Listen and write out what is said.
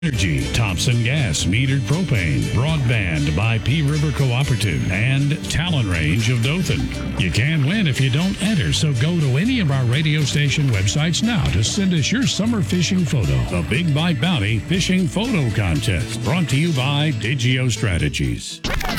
Energy, Thompson Gas, Metered Propane, Broadband by P River Cooperative, and Talon Range of Dothan. You can win if you don't enter, so go to any of our radio station websites now to send us your summer fishing photo. The Big Bite Bounty Fishing Photo Contest, brought to you by Digio Strategies.